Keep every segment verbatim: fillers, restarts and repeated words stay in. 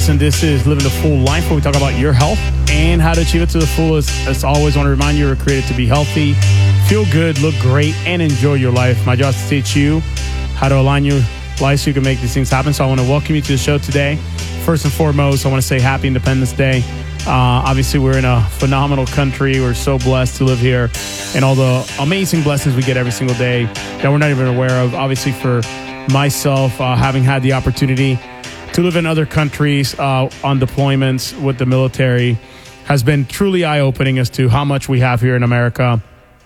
Listen, this is Living the Full Life, where we talk about your health and how to achieve it to the fullest. As always, I want to remind you, we're created to be healthy, feel good, look great, and enjoy your life. My job is to teach you how to align your life so you can make these things happen. So I want to welcome you to the show today. First and foremost, I want to say Happy Independence Day. Uh, obviously, we're in a phenomenal country. We're so blessed to live here, and all the amazing blessings we get every single day that we're not even aware of. Obviously, for myself, uh, having had the opportunity to live in other countries uh, on deployments with the military has been truly eye-opening as to how much we have here in America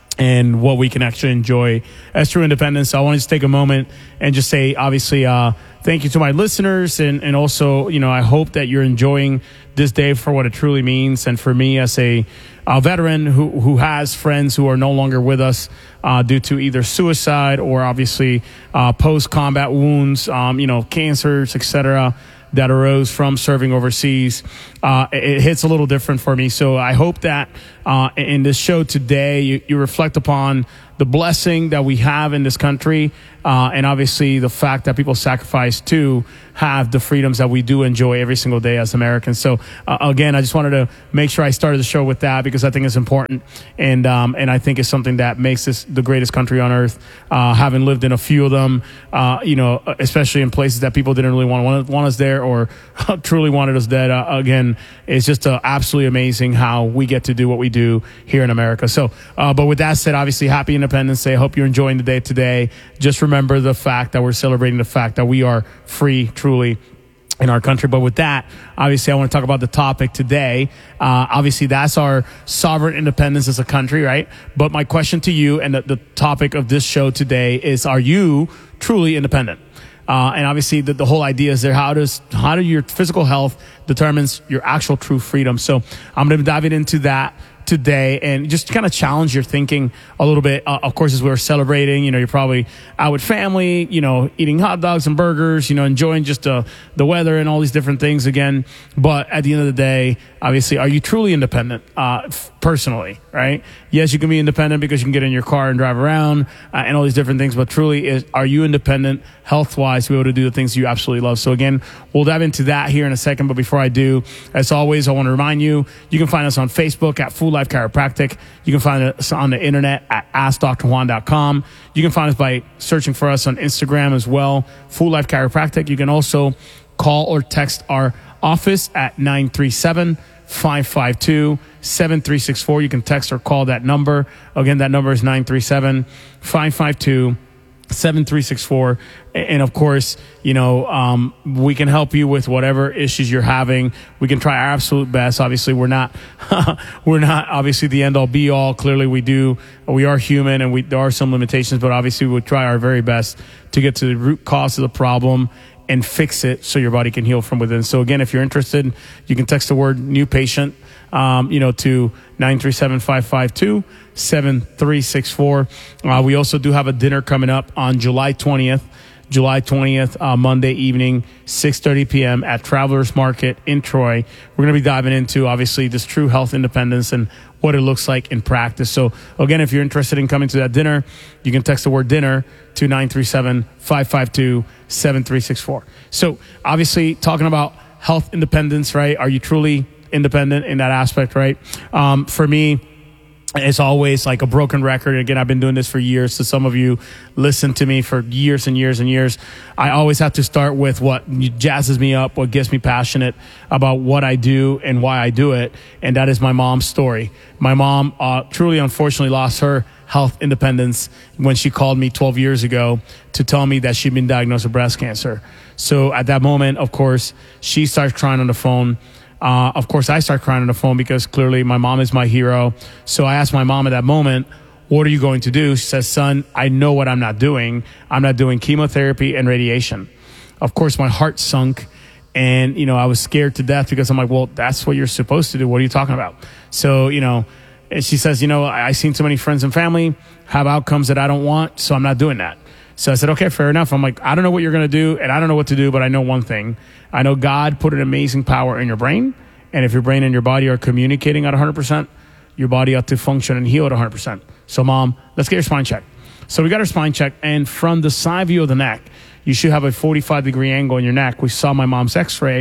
and what we can actually enjoy as true independence. So I want to just take a moment and just say, obviously, uh, thank you to my listeners. And, and also, you know, I hope that you're enjoying this day for what it truly means. And for me as a, a veteran who, who has friends who are no longer with us uh, due to either suicide or obviously uh, post-combat wounds, um, you know, cancers, et cetera, that arose from serving overseas, uh, it, it hits a little different for me. So I hope that uh, in this show today, you, you reflect upon the blessing that we have in this country, uh, and obviously the fact that people sacrifice to have the freedoms that we do enjoy every single day as Americans. So uh, again, I just wanted to make sure I started the show with that because I think it's important, and um, and I think it's something that makes this the greatest country on earth. Uh, having lived in a few of them, uh, you know, especially in places that people didn't really want want, want us there or truly wanted us dead. Uh, again, it's just uh, absolutely amazing how we get to do what we do here in America. So, uh, but with that said, obviously, Happy Independence Day. I hope you're enjoying the day today. Just remember the fact that we're celebrating the fact that we are free, truly, in our country. But with that, obviously, I want to talk about the topic today. Uh, obviously, that's our sovereign independence as a country, right? But my question to you and the, the topic of this show today is, are you truly independent? Uh, and obviously, the, the whole idea is there, how does how do your physical health determines your actual true freedom? So I'm going to be diving into that today and just kind of challenge your thinking a little bit. Uh, of course, as we're celebrating, you know, you're probably out with family, you know, eating hot dogs and burgers, you know, enjoying just uh, the weather and all these different things again. But at the end of the day, obviously, are you truly independent uh, f- personally, right? Yes, you can be independent because you can get in your car and drive around uh, and all these different things. But truly, is are you independent health-wise to be able to do the things you absolutely love? So again, we'll dive into that here in a second. But before I do, as always, I want to remind you, you can find us on Facebook at Full Life Chiropractic. You can find us on the internet at ask dr juan dot com. You can find us by searching for us on Instagram as well, Full Life Chiropractic. You can also call or text our office at nine three seven, five five two, seven three six four. You can text or call that number. Again, that number is nine three seven, five five two, seven three six four. And of course, you know, um, we can help you with whatever issues you're having. We can try our absolute best. Obviously, we're not, we're not obviously the end all be all. Clearly we do. We are human and we, there are some limitations, but obviously we would try our very best to get to the root cause of the problem and fix it so your body can heal from within. So again, if you're interested, you can text the word new patient, um, you know, to nine three seven, five five two, seven three six four. Uh, we also do have a dinner coming up on July twentieth. July twentieth, uh, Monday evening, six thirty p.m. at Travelers Market in Troy. We're going to be diving into, obviously, this true health independence and what it looks like in practice. So, again, if you're interested in coming to that dinner, you can text the word dinner to nine three seven, five five two, seven three six four. So, obviously, talking about health independence, right? Are you truly independent in that aspect, right? Um, for me, it's always like a broken record. Again, I've been doing this for years. So some of you listen to me for years and years and years. I always have to start with what jazzes me up, what gets me passionate about what I do and why I do it. And that is my mom's story. My mom uh, truly, unfortunately, lost her health independence when she called me twelve years ago to tell me that she'd been diagnosed with breast cancer. So at that moment, of course, she starts crying on the phone. Uh, of course, I start crying on the phone because clearly my mom is my hero. So I asked my mom at that moment, what are you going to do? She says, son, I know what I'm not doing. I'm not doing chemotherapy and radiation. Of course, my heart sunk and, you know, I was scared to death because I'm like, well, that's what you're supposed to do. What are you talking about? So, you know, and she says, you know, I, I've seen too many friends and family have outcomes that I don't want, so I'm not doing that. So I said, okay, fair enough. I'm like, I don't know what you're going to do, and I don't know what to do, but I know one thing. I know God put an amazing power in your brain, and if your brain and your body are communicating at one hundred percent, your body ought to function and heal at one hundred percent. So, Mom, let's get your spine checked. So we got her spine checked, and from the side view of the neck, you should have a forty-five degree angle in your neck. We saw my mom's x-ray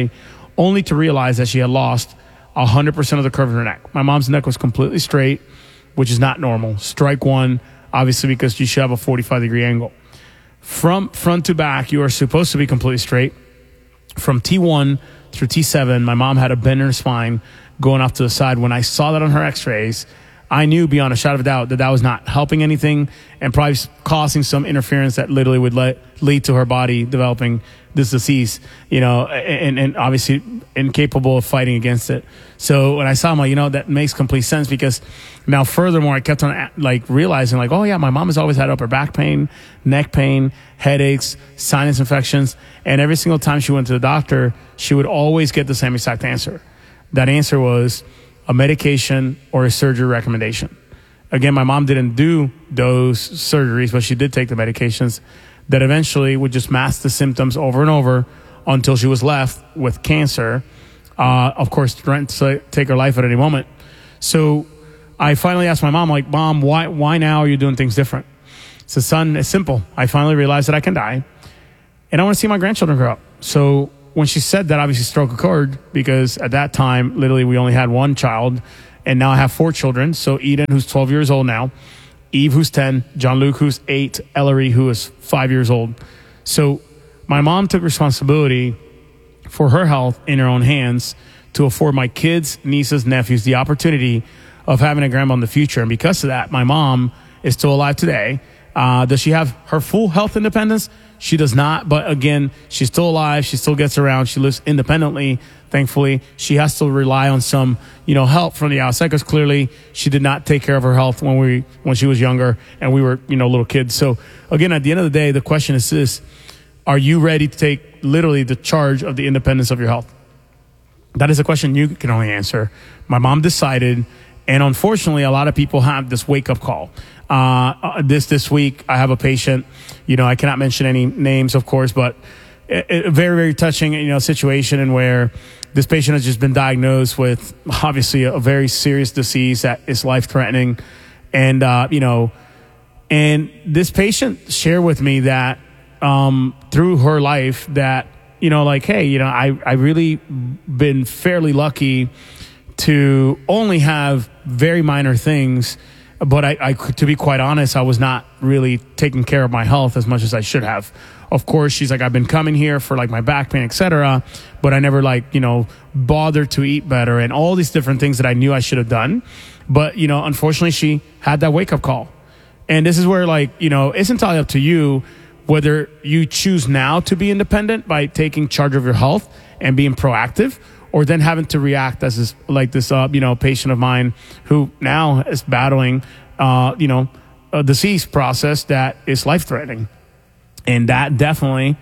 only to realize that she had lost one hundred percent of the curve of her neck. My mom's neck was completely straight, which is not normal. Strike one, obviously, because you should have a forty-five degree angle. From front to back, you are supposed to be completely straight. From T one through T seven, my mom had a bend in her spine going off to the side. When I saw that on her x-rays, I knew beyond a shadow of a doubt that that was not helping anything and probably causing some interference that literally would let, lead to her body developing this disease, you know, and, and obviously incapable of fighting against it. So when I saw him, like, you know, that makes complete sense, because now furthermore, I kept on like realizing like, oh yeah, my mom has always had upper back pain, neck pain, headaches, sinus infections. And every single time she went to the doctor, she would always get the same exact answer. That answer was a medication or a surgery recommendation. Again, my mom didn't do those surgeries, but she did take the medications that eventually would just mask the symptoms over and over until she was left with cancer. Uh, of course, threatened to take her life at any moment. So I finally asked my mom, like, Mom, why, why now are you doing things different? So, son, it's simple. I finally realized that I can die, and I want to see my grandchildren grow up. So when she said that, obviously stroke occurred, because at that time, literally, we only had one child, and now I have four children. So Eden, who's twelve years old now, Eve, who's ten, John Luke, who's eight, Ellery, who is five years old. So my mom took responsibility for her health in her own hands to afford my kids, nieces, nephews the opportunity of having a grandma in the future. And because of that, my mom is still alive today. Uh, does she have her full health independence? She does not. But again, she's still alive. She still gets around. She lives independently. Thankfully, she has to rely on some, you know, help from the outside, because clearly she did not take care of her health when we, when she was younger and we were, you know, little kids. So again, at the end of the day, the question is this: are you ready to take literally the charge of the independence of your health? That is a question you can only answer. My mom decided, and unfortunately, a lot of people have this wake up call. Uh, this, this week, I have a patient, you know, I cannot mention any names, of course, but a, a very, very touching, you know, situation in where this patient has just been diagnosed with obviously a, a very serious disease that is life threatening. And, uh, you know, and this patient shared with me that, um, through her life that, you know, like, hey, you know, I, I really been fairly lucky to only have very minor things. But I, I, to be quite honest, I was not really taking care of my health as much as I should have. Of course, she's like, I've been coming here for like my back pain, et cetera, but I never like, you know, bothered to eat better and all these different things that I knew I should have done. But, you know, unfortunately, she had that wake up call. And this is where, like, you know, it's entirely up to you whether you choose now to be independent by taking charge of your health and being proactive, or then having to react as this, like this, uh, you know, patient of mine who now is battling, uh, you know, a disease process that is life-threatening. And that definitely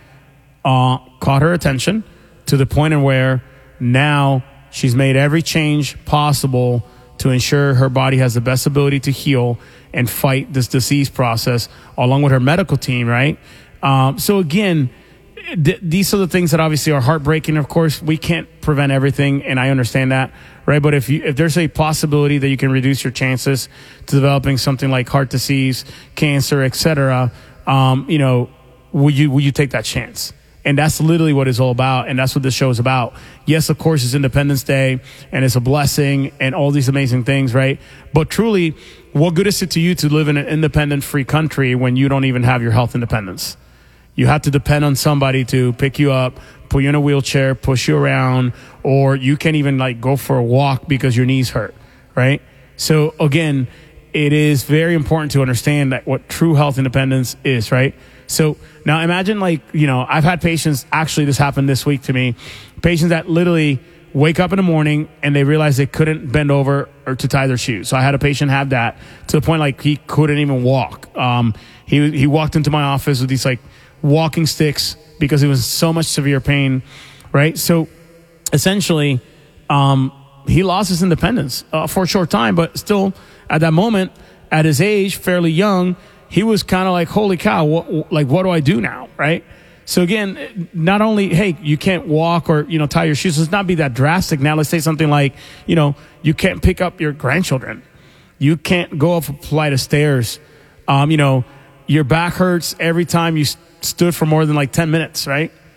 uh, caught her attention to the point in where now she's made every change possible to ensure her body has the best ability to heal and fight this disease process, along with her medical team, right? Um, so again, th- these are the things that obviously are heartbreaking. Of course, we can't prevent everything, and I understand that, right? But if you, if there's a possibility that you can reduce your chances to developing something like heart disease, cancer, et cetera, um, you know, will you, will you take that chance? And that's literally what it's all about. And that's what this show is about. Yes, of course, it's Independence Day and it's a blessing and all these amazing things, right? But truly, what good is it to you to live in an independent, free country when you don't even have your health independence? You have to depend on somebody to pick you up, put you in a wheelchair, push you around, or you can't even like go for a walk because your knees hurt, right? So again, it is very important to understand that what true health independence is, right? So now imagine, like, you know, I've had patients, actually this happened this week to me, patients that literally wake up in the morning and they realize they couldn't bend over or to tie their shoes. So I had a patient have that to the point like he couldn't even walk. Um, he, he walked into my office with these like walking sticks because he was in so much severe pain, right? So essentially, um, he lost his independence uh, for a short time, but still at that moment, at his age, fairly young, he was kind of like, holy cow, what, like, what do I do now, right? So again, not only, hey, you can't walk or, you know, tie your shoes. Let's not be that drastic. Now let's say something like, you know, you can't pick up your grandchildren. You can't go up a flight of stairs. Um, you know, your back hurts every time you st- stood for more than like ten minutes, right?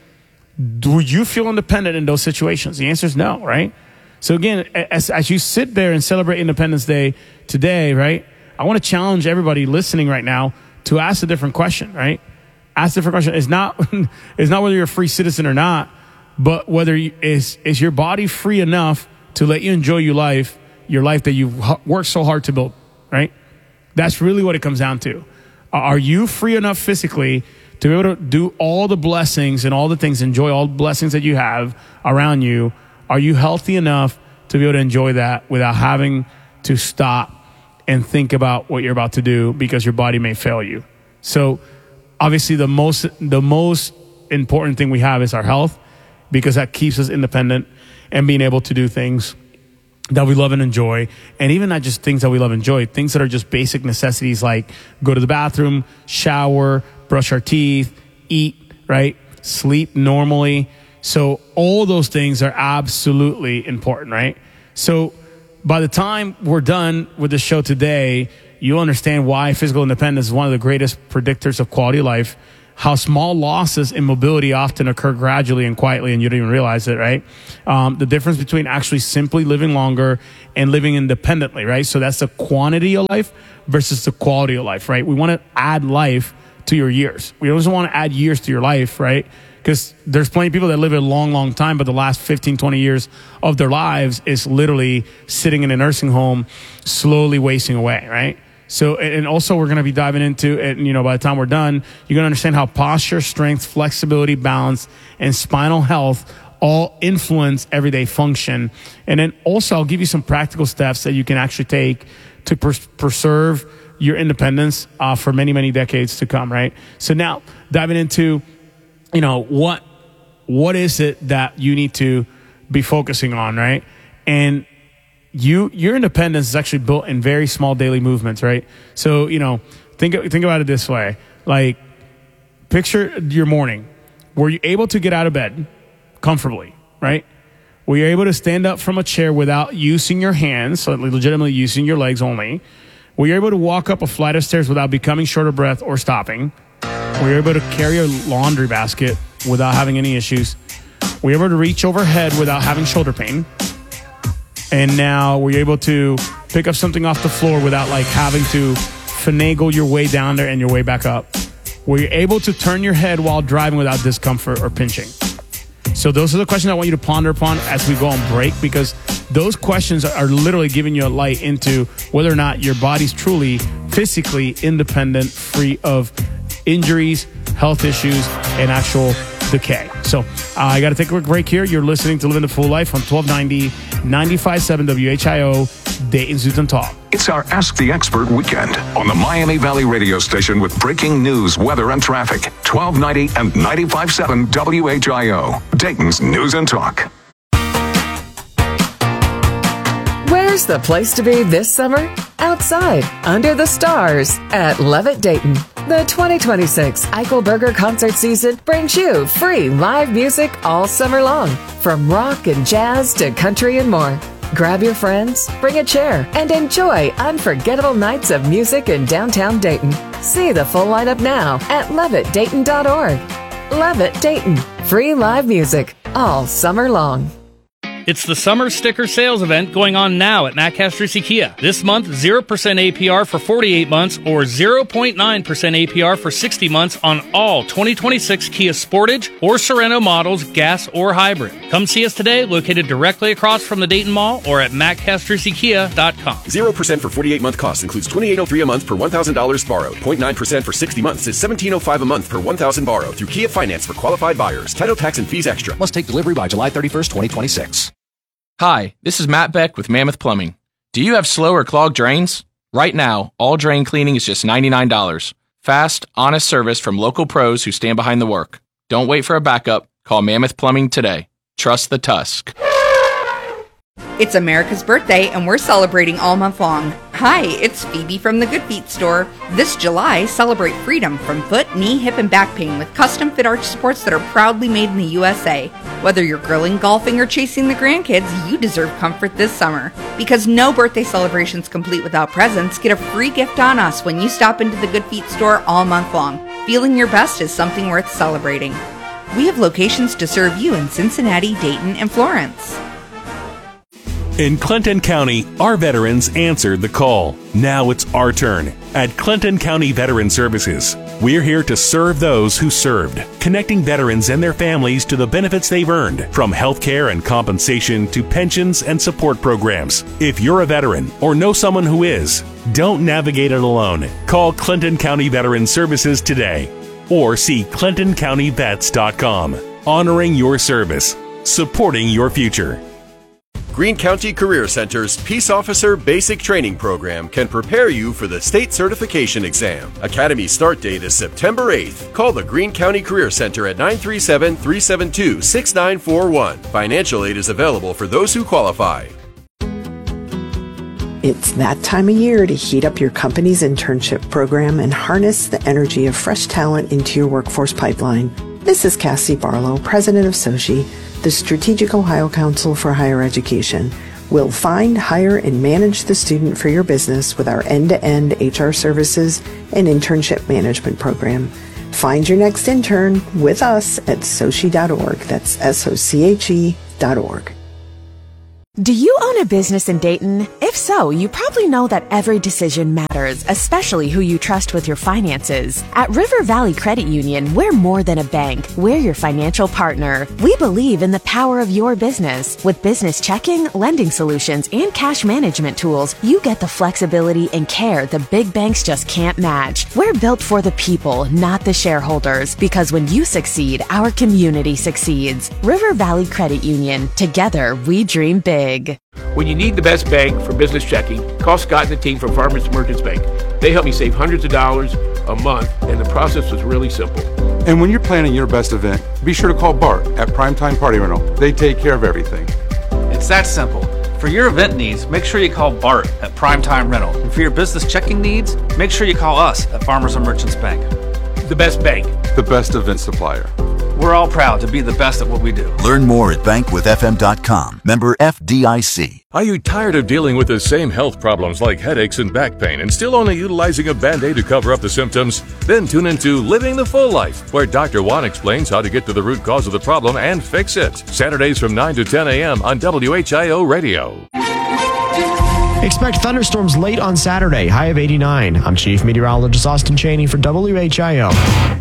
Do you feel independent in those situations? The answer is no, right? So again, as, as you sit there and celebrate Independence Day today, right, I want to challenge everybody listening right now to ask a different question, right? Ask a different question. It's not, it's not whether you're a free citizen or not, but whether you, is, is your body free enough to let you enjoy your life, your life that you've worked so hard to build, right? That's really what it comes down to. Are you free enough physically to be able to do all the blessings and all the things, enjoy all the blessings that you have around you? Are you healthy enough to be able to enjoy that without having to stop and think about what you're about to do because your body may fail you? So obviously the most, the most important thing we have is our health, because that keeps us independent and being able to do things that we love and enjoy. And even not just things that we love and enjoy, things that are just basic necessities like go to the bathroom, shower, brush our teeth, eat, right? Sleep normally. So all those things are absolutely important, right? So by the time we're done with the show today, you'll understand why physical independence is one of the greatest predictors of quality of life, how small losses in mobility often occur gradually and quietly, and you don't even realize it, right? Um, the difference between actually simply living longer and living independently, right? So that's the quantity of life versus the quality of life, right? We want to add life to your years. We always want to add years to your life, right? Because there's plenty of people that live a long, long time, but the last fifteen, twenty years of their lives is literally sitting in a nursing home, slowly wasting away, right? So, and also we're going to be diving into, and you know, by the time we're done, you're going to understand how posture, strength, flexibility, balance, and spinal health all influence everyday function. And then also I'll give you some practical steps that you can actually take to pers- preserve your independence uh, for many, many decades to come, right? So now diving into, you know, what, what is it that you need to be focusing on, right? And you, your independence is actually built in very small daily movements, right? So, you know, think, think about it this way. Like, picture your morning. Were you able to get out of bed comfortably, right? Were you able to stand up from a chair without using your hands, so legitimately using your legs only? Were you able to walk up a flight of stairs without becoming short of breath or stopping? Were you able to carry a laundry basket without having any issues? Were you able to reach overhead without having shoulder pain? And now were you able to pick up something off the floor without like having to finagle your way down there and your way back up? Were you able to turn your head while driving without discomfort or pinching? So those are the questions I want you to ponder upon as we go on break, because those questions are literally giving you a light into whether or not your body's truly physically independent, free of injuries, health issues, and actual decay. So uh, I got to take a quick break here. You're listening to Living the Full Life on twelve ninety, ninety-five point seven W H I O, Dayton Zoot and Talk. It's our Ask the Expert weekend on the Miami Valley radio station with breaking news, weather, and traffic. twelve ninety and ninety-five point seven W H I O, Dayton's News and Talk. Where's the place to be this summer? Outside, under the stars, at Levitt Dayton. The twenty twenty-six Eichelberger concert season brings you free live music all summer long, from rock and jazz to country and more. Grab your friends, bring a chair, and enjoy unforgettable nights of music in downtown Dayton. See the full lineup now at levitt dayton dot org. Levitt Dayton, free live music all summer long. It's the summer sticker sales event going on now at Matt Castrucci Kia. This month, zero percent A P R for forty-eight months or zero point nine percent A P R for sixty months on all twenty twenty-six Kia Sportage or Sorento models, gas or hybrid. Come see us today, located directly across from the Dayton Mall or at matt castrucci kia dot com. zero percent for forty-eight month cost includes twenty-eight oh three a month per one thousand dollars borrowed. zero point nine percent for sixty months is seventeen oh five a month per one thousand dollars borrowed through Kia Finance for qualified buyers. Title, tax, and fees extra. Must take delivery by July thirty-first, twenty twenty-six. Hi, this is Matt Beck with Mammoth Plumbing. Do you have slow or clogged drains? Right now, all drain cleaning is just ninety-nine dollars. Fast, honest service from local pros who stand behind the work. Don't wait for a backup. Call Mammoth Plumbing today. Trust the Tusk. It's America's birthday, and we're celebrating all month long. Hi, it's Phoebe from the Good Feet store. This July, celebrate freedom from foot, knee, hip, and back pain with custom-fit arch supports that are proudly made in the U S A. Whether you're grilling, golfing, or chasing the grandkids, you deserve comfort this summer. Because no birthday celebration's complete without presents, get a free gift on us when you stop into the Good Feet store all month long. Feeling your best is something worth celebrating. We have locations to serve you in Cincinnati, Dayton, and Florence. In Clinton County, our veterans answered the call. Now it's our turn. At Clinton County Veteran Services, we're here to serve those who served, connecting veterans and their families to the benefits they've earned, from health care and compensation to pensions and support programs. If you're a veteran or know someone who is, don't navigate it alone. Call Clinton County Veteran Services today or see clinton county vets dot com. Honoring your service, supporting your future. Greene County Career Center's Peace Officer Basic Training Program can prepare you for the state certification exam. Academy start date is September eighth. Call the Greene County Career Center at nine three seven, three seven two, six nine four one. Financial aid is available for those who qualify. It's that time of year to heat up your company's internship program and harness the energy of fresh talent into your workforce pipeline. This is Cassie Barlow, president of SOCHI, the Strategic Ohio Council for Higher Education. We'll find, hire, and manage the student for your business with our end-to-end H R services and internship management program. Find your next intern with us at sochi dot org. That's S O C H E dot org. Do you own a business in Dayton? If so, you probably know that every decision matters, especially who you trust with your finances. At River Valley Credit Union, we're more than a bank. We're your financial partner. We believe in the power of your business. With business checking, lending solutions, and cash management tools, you get the flexibility and care the big banks just can't match. We're built for the people, not the shareholders, because when you succeed, our community succeeds. River Valley Credit Union. Together, we dream big. When you need the best bank for business checking, call Scott and the team from Farmers Merchants Bank. They help me save hundreds of dollars a month, and the process was really simple. And when you're planning your best event, be sure to call Bart at Primetime Party Rental. They take care of everything. It's that simple. For your event needs, make sure you call Bart at Primetime Rental. And for your business checking needs, make sure you call us at Farmers and Merchants Bank. The best bank. The best event supplier. We're all proud to be the best at what we do. Learn more at bank with f m dot com. Member F D I C. Are you tired of dealing with the same health problems like headaches and back pain and still only utilizing a Band-Aid to cover up the symptoms? Then tune into Living the Full Life, where Doctor Juan explains how to get to the root cause of the problem and fix it. Saturdays from nine to ten a.m. on W H I O Radio. Expect thunderstorms late on Saturday, high of eighty-nine. I'm Chief Meteorologist Austin Chaney for W H I O.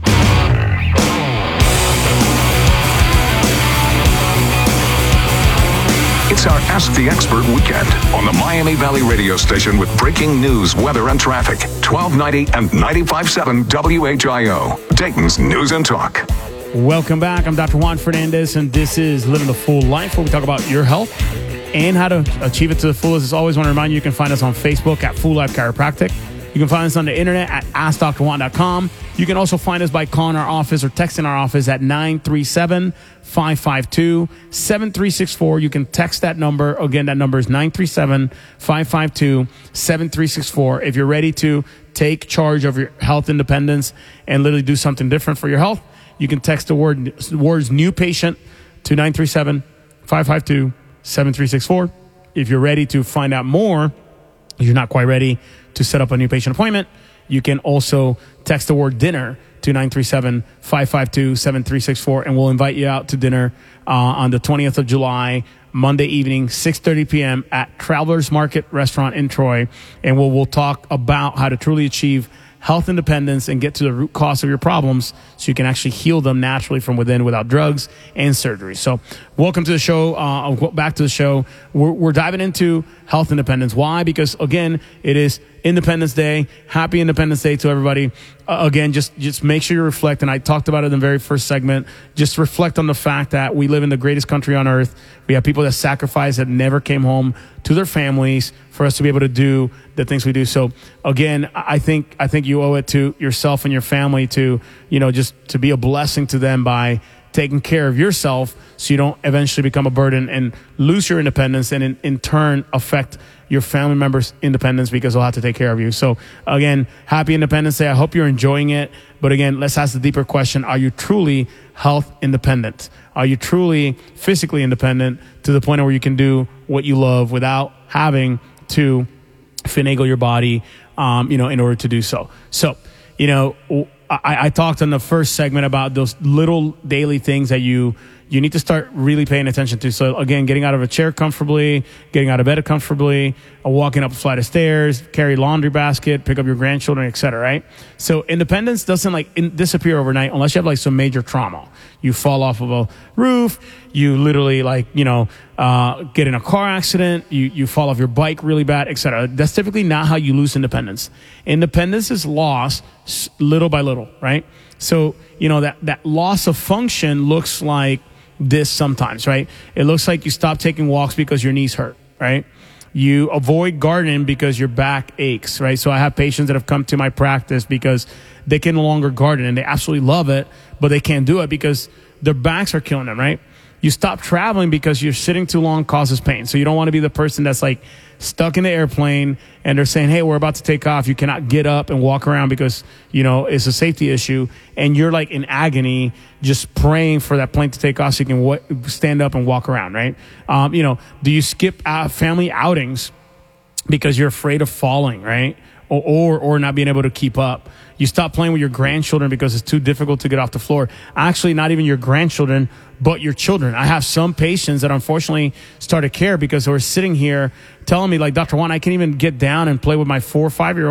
It's our Ask the Expert weekend on the Miami Valley radio station with breaking news, weather, and traffic. twelve ninety and ninety-five point seven W H I O, Dayton's News and Talk. Welcome back. I'm Doctor Juan Fernandez, and this is Living the Full Life, where we talk about your health and how to achieve it to the fullest. As always, I want to remind you, you can find us on Facebook at Full Life Chiropractic. You can find us on the internet at ask dr juan dot com. You can also find us by calling our office or texting our office at nine three seven, five five two, seven three six four. You can text that number. Again, that number is nine three seven, five five two, seven three six four. If you're ready to take charge of your health independence and literally do something different for your health, you can text the word words new patient to nine three seven, five five two, seven three six four. If you're ready to find out more, if you're not quite ready to set up a new patient appointment, you can also text the word dinner to nine three seven, five five two, seven three six four, and we'll invite you out to dinner uh, on the twentieth of July, Monday evening, six thirty p.m. at Travelers Market Restaurant in Troy, and we'll, we'll talk about how to truly achieve health independence and get to the root cause of your problems so you can actually heal them naturally from within without drugs and surgery. So welcome to the show. Uh, back to the show. We're, we're diving into health independence. Why? Because, again, it is Independence Day. Happy Independence Day to everybody. Uh, again, just, just make sure you reflect, and I talked about it in the very first segment. Just reflect on the fact that we live in the greatest country on earth. We have people that sacrificed, that never came home to their families for us to be able to do the things we do. So, again, I think I think you owe it to yourself and your family to, you know, just to be a blessing to them by taking care of yourself so you don't eventually become a burden and lose your independence and in, in turn affect your family members' independence because they'll have to take care of you. So, again, happy Independence Day. I hope you're enjoying it. But, again, let's ask the deeper question. Are you truly health independent? Are you truly physically independent to the point where you can do what you love without having to finagle your body, um, you know, in order to do so? So, you know, I, I talked in the first segment about those little daily things that you you need to start really paying attention to. So again, getting out of a chair comfortably, getting out of bed comfortably, uh, walking up a flight of stairs, carry laundry basket, pick up your grandchildren, et cetera, right? So independence doesn't like in, disappear overnight unless you have like some major trauma. You fall off of a roof, you literally like, you know, uh, get in a car accident, you, you fall off your bike really bad, et cetera. That's typically not how you lose independence. Independence is lost little by little, right? So, you know, that, that loss of function looks like this sometimes, right? It looks like you stop taking walks because your knees hurt, right? You avoid gardening because your back aches, right? So I have patients that have come to my practice because they can no longer garden and they absolutely love it, but they can't do it because their backs are killing them, right? You stop traveling because you're sitting too long causes pain. So you don't want to be the person that's like stuck in the airplane and they're saying, hey, we're about to take off. You cannot get up and walk around because, you know, it's a safety issue. And you're like in agony, just praying for that plane to take off so you can w- stand up and walk around, right? Um, you know, do you skip uh, family outings because you're afraid of falling, right? Or, or, or not being able to keep up. You stop playing with your grandchildren because it's too difficult to get off the floor. Actually, not even your grandchildren, but your children. I have some patients that unfortunately started care because they were sitting here telling me like, Doctor Juan, I can't even get down and play with my four or five year old